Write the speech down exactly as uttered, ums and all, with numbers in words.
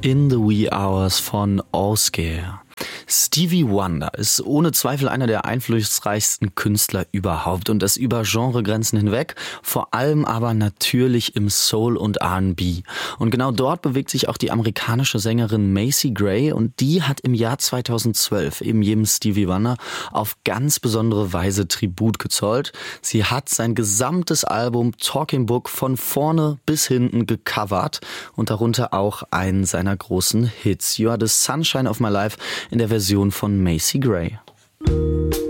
In the Wee Hours von Allscare. Stevie Wonder ist ohne Zweifel einer der einflussreichsten Künstler überhaupt und das über Genregrenzen hinweg, vor allem aber natürlich im Soul und R and B. Und genau dort bewegt sich auch die amerikanische Sängerin Macy Gray und die hat im Jahr zweitausendzwölf eben jedem Stevie Wonder auf ganz besondere Weise Tribut gezollt. Sie hat sein gesamtes Album Talking Book von vorne bis hinten gecovert und darunter auch einen seiner großen Hits, You Are the Sunshine of My Life, in der Version von Macy Gray.